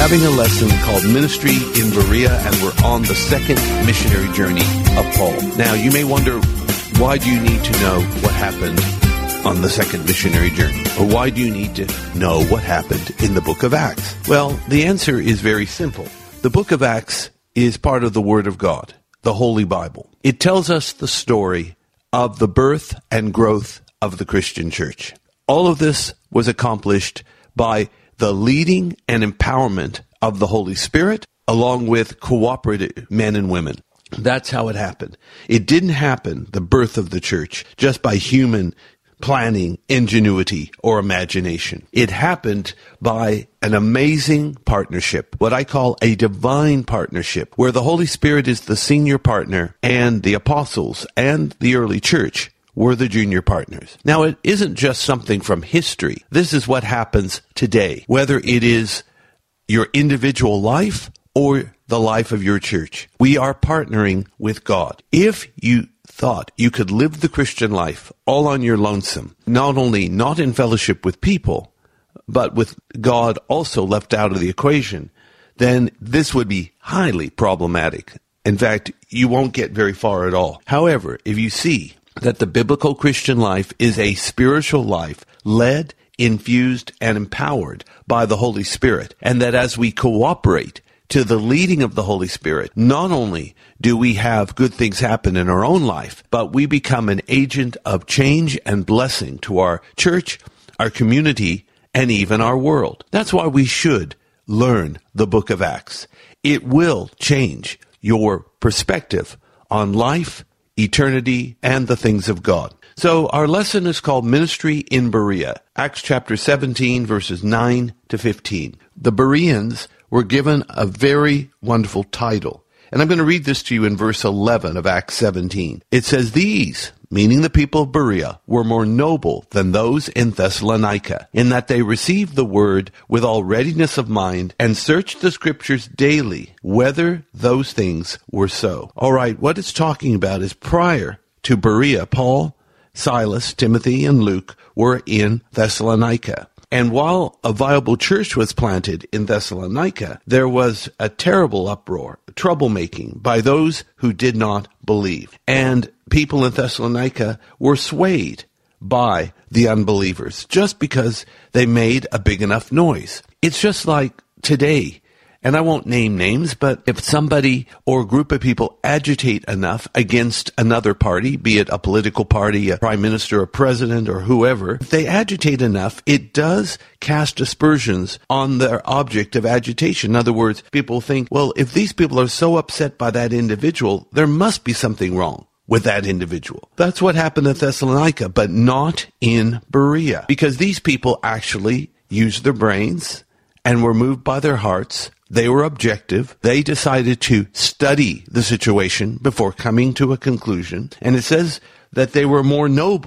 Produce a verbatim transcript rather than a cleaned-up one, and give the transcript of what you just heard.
having a lesson called Ministry in Berea, and we're on the second missionary journey of Paul. Now, you may wonder, why do you need to know what happened on the second missionary journey? Or why do you need to know what happened in the book of Acts? Well, the answer is very simple. The book of Acts is part of the Word of God, the Holy Bible. It tells us the story of the birth and growth of the Christian church. All of this was accomplished by the leading and empowerment of the Holy Spirit, along with cooperative men and women. That's how it happened. It didn't happen, the birth of the church, just by human planning, ingenuity, or imagination. It happened by an amazing partnership, what I call a divine partnership, where the Holy Spirit is the senior partner and the apostles and the early church were the junior partners. Now, it isn't just something from history. This is what happens today, whether it is your individual life or the life of your church. We are partnering with God. If you thought you could live the Christian life all on your lonesome, not only not in fellowship with people, but with God also left out of the equation, then this would be highly problematic. In fact, you won't get very far at all. However, if you see that the biblical Christian life is a spiritual life led, infused, and empowered by the Holy Spirit, and that as we cooperate to the leading of the Holy Spirit, not only do we have good things happen in our own life, but we become an agent of change and blessing to our church, our community, and even our world. That's why we should learn the book of Acts. It will change your perspective on life, eternity, and the things of God. So our lesson is called Ministry in Berea, Acts chapter seventeen, verses nine to fifteen. The Bereans were given a very wonderful title. And I'm going to read this to you in verse eleven of Acts seventeen. It says, "These," meaning the people of Berea, "were more noble than those in Thessalonica, in that they received the word with all readiness of mind, and searched the scriptures daily, whether those things were so." All right, what it's talking about is prior to Berea, Paul, Silas, Timothy, and Luke were in Thessalonica. And while a viable church was planted in Thessalonica, there was a terrible uproar, troublemaking by those who did not believe. And people in Thessalonica were swayed by the unbelievers just because they made a big enough noise. It's just like today. And I won't name names, but if somebody or a group of people agitate enough against another party, be it a political party, a prime minister, a president, or whoever, if they agitate enough, it does cast aspersions on their object of agitation. In other words, people think, well, if these people are so upset by that individual, there must be something wrong with that individual. That's what happened at Thessalonica, but not in Berea, because these people actually used their brains and were moved by their hearts. They were objective. They decided to study the situation before coming to a conclusion. And it says that they were more noble